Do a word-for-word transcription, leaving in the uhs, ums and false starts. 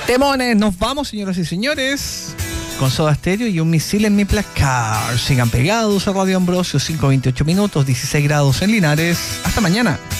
Temones, nos vamos, señoras y señores, con Soda Stereo y Un misil en mi placar. Sigan pegados a Radio Ambrosio, cinco veintiocho minutos, dieciséis grados en Linares. Hasta mañana.